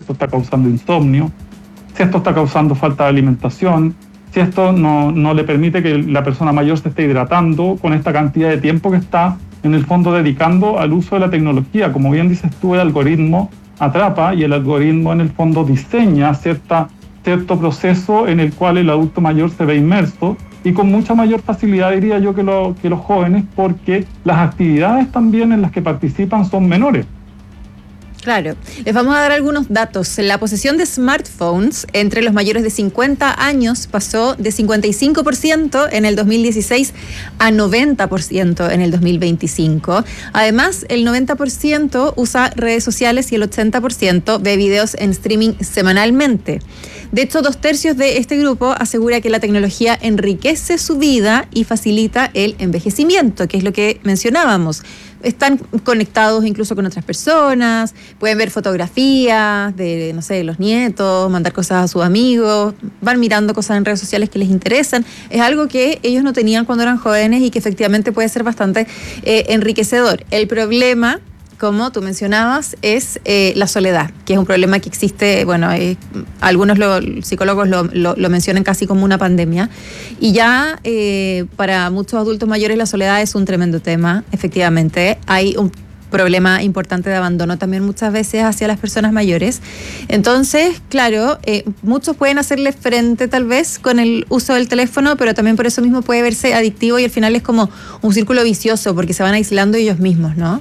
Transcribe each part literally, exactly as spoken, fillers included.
esto está causando insomnio, si esto está causando falta de alimentación, si esto no, no le permite que la persona mayor se esté hidratando con esta cantidad de tiempo que está en el fondo dedicando al uso de la tecnología. Como bien dices tú, el algoritmo atrapa y el algoritmo en el fondo diseña cierta, cierto proceso en el cual el adulto mayor se ve inmerso y con mucha mayor facilidad diría yo que, lo, que los jóvenes, porque las actividades también en las que participan son menores. Claro. Les vamos a dar algunos datos. La posesión de smartphones entre los mayores de cincuenta años pasó de cincuenta y cinco por ciento en el dos mil dieciséis a noventa por ciento en el dos mil veinticinco. Además, el noventa por ciento usa redes sociales y el ochenta por ciento ve videos en streaming semanalmente. De hecho, dos tercios de este grupo asegura que la tecnología enriquece su vida y facilita el envejecimiento, que es lo que mencionábamos. Están conectados incluso con otras personas, pueden ver fotografías de, no sé, los nietos, mandar cosas a sus amigos, van mirando cosas en redes sociales que les interesan. Es algo que ellos no tenían cuando eran jóvenes y que efectivamente puede ser bastante eh, enriquecedor. El problema, como tú mencionabas, es eh, la soledad, que es un problema que existe, bueno, eh, algunos lo, psicólogos lo, lo, lo mencionan casi como una pandemia, y ya eh, para muchos adultos mayores la soledad es un tremendo tema, efectivamente. Hay un problema importante de abandono también muchas veces hacia las personas mayores. Entonces, claro, eh, muchos pueden hacerle frente tal vez con el uso del teléfono, pero también por eso mismo puede verse adictivo y al final es como un círculo vicioso porque se van aislando ellos mismos, ¿no?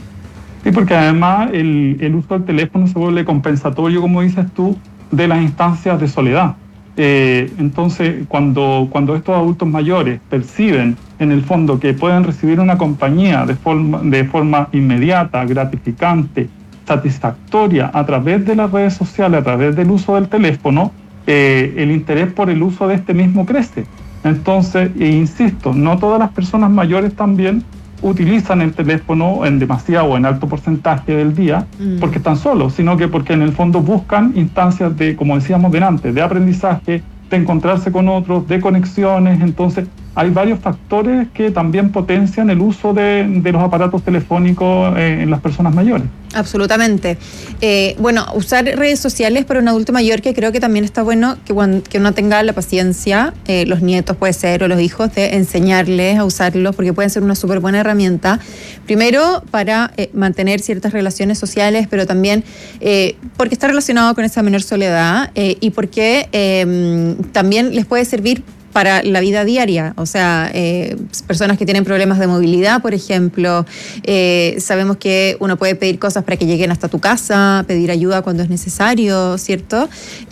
Sí, porque además el, el uso del teléfono se vuelve compensatorio, como dices tú, de las instancias de soledad. Eh, entonces, cuando, cuando estos adultos mayores perciben, en el fondo, que pueden recibir una compañía de forma, de forma inmediata, gratificante, satisfactoria, a través de las redes sociales, a través del uso del teléfono, eh, el interés por el uso de este mismo crece. Entonces, e insisto, no todas las personas mayores también utilizan el teléfono en demasiado o en alto porcentaje del día mm. porque están solos, sino que porque en el fondo buscan instancias de, como decíamos delante, de aprendizaje, de encontrarse con otros, de conexiones. Entonces hay varios factores que también potencian el uso de, de los aparatos telefónicos eh, en las personas mayores. Absolutamente. Eh, bueno, usar redes sociales para un adulto mayor, que creo que también está bueno que, que uno tenga la paciencia, eh, los nietos puede ser, o los hijos, de enseñarles a usarlos, porque pueden ser una súper buena herramienta. Primero, para eh, mantener ciertas relaciones sociales, pero también eh, porque está relacionado con esa menor soledad eh, y porque eh, también les puede servir para la vida diaria, o sea, eh, personas que tienen problemas de movilidad, por ejemplo, eh, sabemos que uno puede pedir cosas para que lleguen hasta tu casa, pedir ayuda cuando es necesario, ¿cierto?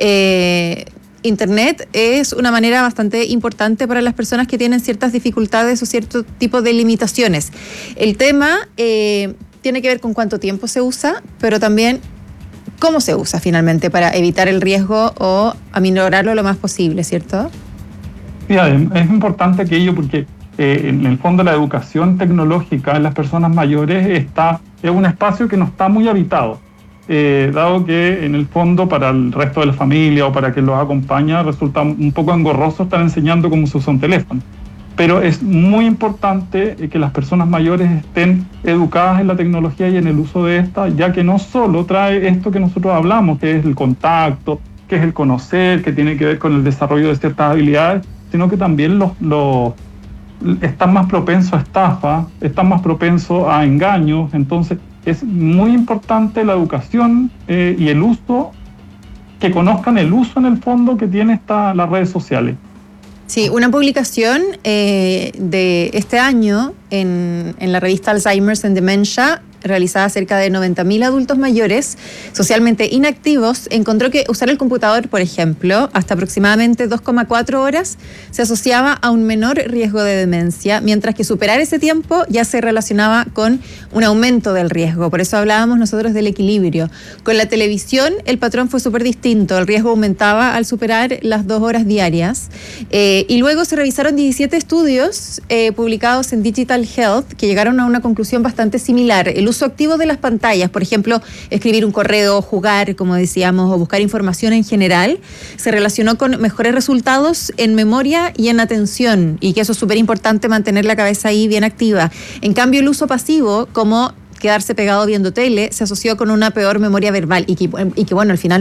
Eh, Internet es una manera bastante importante para las personas que tienen ciertas dificultades o cierto tipo de limitaciones. El tema eh, tiene que ver con cuánto tiempo se usa, pero también cómo se usa finalmente para evitar el riesgo o aminorarlo lo más posible, ¿cierto? Sí, es importante aquello porque eh, en el fondo la educación tecnológica en las personas mayores está, es un espacio que no está muy habitado, eh, dado que en el fondo para el resto de la familia o para quien los acompaña resulta un poco engorroso estar enseñando cómo se usa un teléfono. Pero es muy importante que las personas mayores estén educadas en la tecnología y en el uso de esta, ya que no solo trae esto que nosotros hablamos, que es el contacto, que es el conocer, que tiene que ver con el desarrollo de ciertas habilidades, sino que también los, los están más propensos a estafa, están más propensos a engaños. Entonces es muy importante la educación eh, y el uso, que conozcan el uso en el fondo que tiene esta, las redes sociales. Sí, una publicación eh, de este año en, en la revista Alzheimer's and Dementia, realizada a cerca de noventa mil adultos mayores socialmente inactivos, encontró que usar el computador, por ejemplo, hasta aproximadamente dos coma cuatro horas se asociaba a un menor riesgo de demencia, mientras que superar ese tiempo ya se relacionaba con un aumento del riesgo. Por eso hablábamos nosotros del equilibrio. Con la televisión el patrón fue súper distinto, el riesgo aumentaba al superar las dos horas diarias. Eh, y luego se revisaron diecisiete estudios eh, publicados en Digital Health que llegaron a una conclusión bastante similar. El uso activo de las pantallas, por ejemplo, escribir un correo, jugar, como decíamos, o buscar información en general, se relacionó con mejores resultados en memoria y en atención, y que eso es súper importante, mantener la cabeza ahí bien activa. En cambio, el uso pasivo, como quedarse pegado viendo tele, se asoció con una peor memoria verbal y que, y que bueno, al final